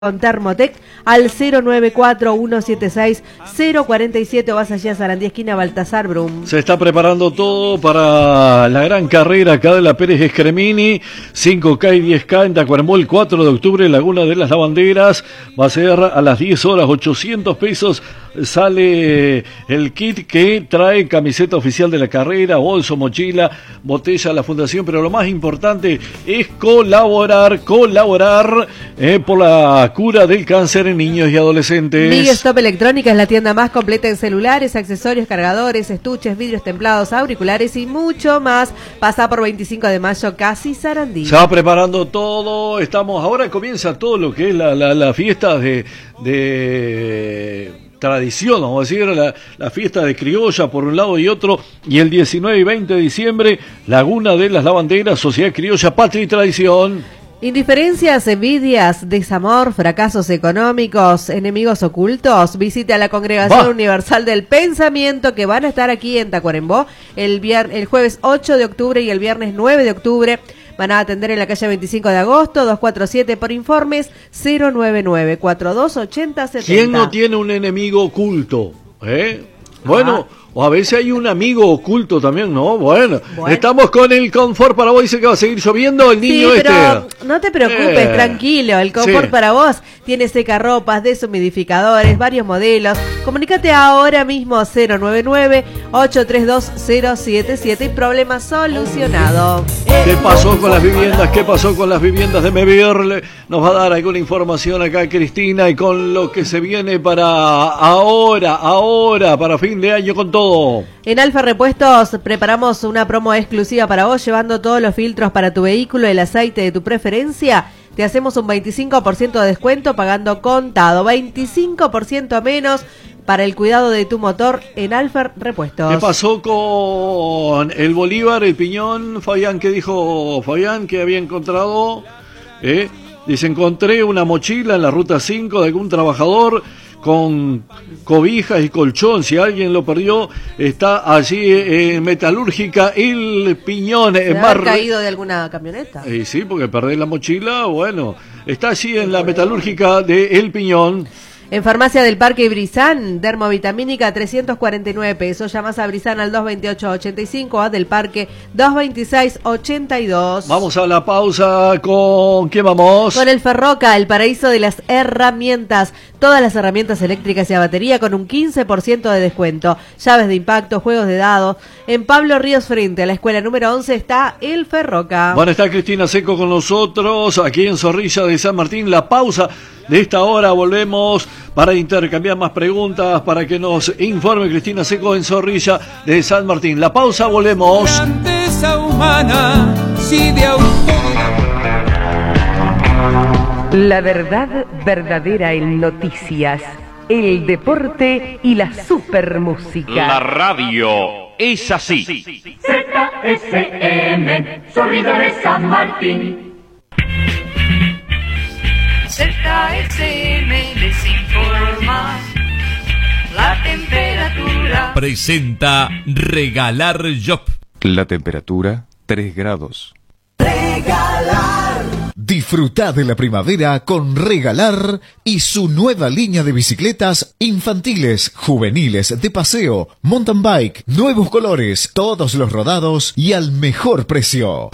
con Thermotec al 094-176-047 o vas allá a Sarandí, esquina Baltasar Brum. Se está preparando todo para la gran carrera acá de la Pérez Escremini, 5K y 10K en Tacuarembó el 4 de octubre, Laguna de las Lavanderas. Va a ser a las 10 horas, 800 pesos. Sale el kit que trae camiseta oficial de la carrera, bolso, mochila, botella a la fundación, pero lo más importante es colaborar por la cura del cáncer en niños y adolescentes. Big Stop Electrónica es la tienda más completa en celulares, accesorios, cargadores, estuches, vidrios templados, auriculares y mucho más. Pasa por 25 de mayo, casi Sarandí. Se va preparando todo, ahora comienza todo lo que es la fiesta de tradición, vamos a decir, la fiesta de criolla por un lado y otro, y el 19 y 20 de diciembre, Laguna de las Lavanderas, Sociedad Criolla, Patria y Tradición. Indiferencias, envidias, desamor, fracasos económicos, enemigos ocultos. Visite a la Congregación Universal del Pensamiento, que van a estar aquí en Tacuarembó el jueves 8 de octubre y el viernes 9 de octubre. Van a atender en la calle 25 de agosto, 247 por informes, 099-428070. ¿Quién no tiene un enemigo oculto? Bueno, o a veces hay un amigo oculto también, ¿no? Bueno, estamos con el confort para vos. Dice que va a seguir lloviendo el niño pero no te preocupes, tranquilo. El confort para vos tiene secarropas, deshumidificadores, varios modelos. Comunícate ahora mismo 099-832-077 y problema solucionado. ¿Qué pasó con las viviendas? ¿Qué pasó con las viviendas de Mevirle? Nos va a dar alguna información acá Cristina, y con lo que se viene para ahora, para fin de año con todo. En Alfa Repuestos preparamos una promo exclusiva para vos, llevando todos los filtros para tu vehículo, el aceite de tu preferencia. Te hacemos un 25% de descuento pagando contado, 25% menos para el cuidado de tu motor en Alfa Repuestos. ¿Qué pasó con el Bolívar, el Piñón? Fabián, ¿qué dijo Fabián que había encontrado? Dice, encontré una mochila en la ruta 5 de algún trabajador con cobijas y colchón. Si alguien lo perdió, está allí en Metalúrgica El Piñón. ¿Se ha caído de alguna camioneta? Sí, porque perdés la mochila, bueno, está allí en la Metalúrgica de El Piñón. En Farmacia del Parque Brizán, dermovitamínica 349 pesos. Llamas a Brizán al 228-85, a del Parque 226-82. Vamos a la pausa. ¿Con qué vamos? Con el Ferroca, el paraíso de las herramientas. Todas las herramientas eléctricas y a batería con un 15% de descuento. Llaves de impacto, juegos de dados. En Pablo Ríos frente a la escuela número 11 está el Ferroca. Bueno, está Cristina Seco con nosotros aquí en Zorrilla de San Martín. La pausa de esta hora, volvemos para intercambiar más preguntas, para que nos informe Cristina Seco en Zorrilla de San Martín. La pausa, volvemos. Grandeza humana, sí, de La verdad verdadera en noticias, el deporte y la supermúsica. La radio es así. ZSM, Zorrilla de San Martín. ZSM les informa la temperatura. Presenta Regalar Job. La temperatura 3 grados. Regalar. Disfruta de la primavera con Regalar y su nueva línea de bicicletas infantiles, juveniles, de paseo, mountain bike, nuevos colores, todos los rodados y al mejor precio.